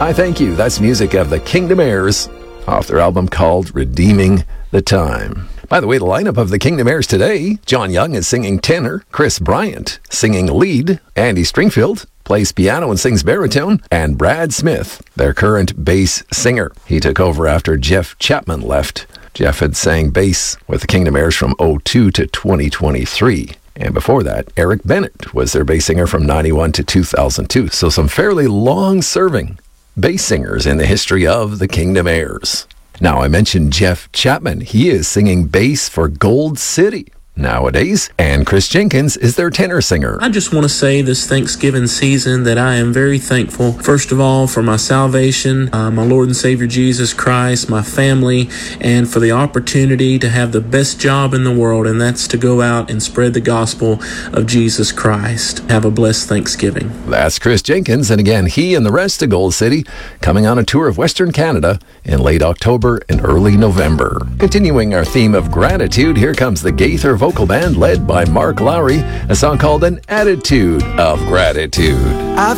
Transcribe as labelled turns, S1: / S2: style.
S1: I Thank You. That's music of the Kingdom Heirs off their album called Redeeming the Time. By the way, the lineup of the Kingdom Heirs today, John Young is singing tenor, Chris Bryant singing lead, Andy Stringfield plays piano and sings baritone, and Brad Smith, their current bass singer. He took over after Jeff Chapman left. Jeff had sang bass with the Kingdom Heirs from 2002 to 2023. And before that, Eric Bennett was their bass singer from 91 to 2002. So some fairly long-serving bass singers in the history of the Kingdom Heirs. Now, I mentioned Jeff Chapman. He is singing bass for Gold City nowadays, and Chris Jenkins is their tenor singer.
S2: I just want to say this Thanksgiving season that I am very thankful, first of all, for my salvation, my Lord and Savior Jesus Christ, my family, and for the opportunity to have the best job in the world, and that's to go out and spread the gospel of Jesus Christ. Have a blessed Thanksgiving.
S1: That's Chris Jenkins, and again, he and the rest of Gold City coming on a tour of Western Canada in late October and early November. Continuing our theme of gratitude, here comes the Gaither Vocal Band led by Mark Lowry, a song called An Attitude of Gratitude.